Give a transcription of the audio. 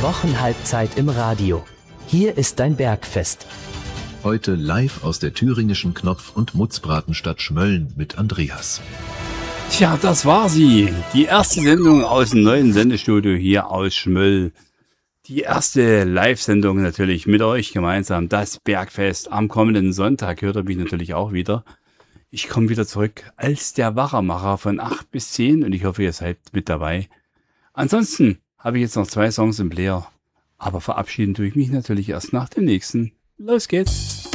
Wochenhalbzeit im Radio. Hier ist dein Bergfest. Heute live aus der thüringischen Knopf- und Mutzbratenstadt Schmölln mit Andreas. Tja, das war sie. Die erste Sendung aus dem neuen Sendestudio hier aus Schmöll. Die erste Live-Sendung natürlich mit euch gemeinsam. Das Bergfest am kommenden Sonntag hört ihr mich natürlich auch wieder. Ich komme wieder zurück als der Wachermacher von 8 bis 10 und ich hoffe, ihr seid mit dabei. Ansonsten habe ich jetzt noch 2 Songs im Player. Aber verabschieden tue ich mich natürlich erst nach dem nächsten. Los geht's!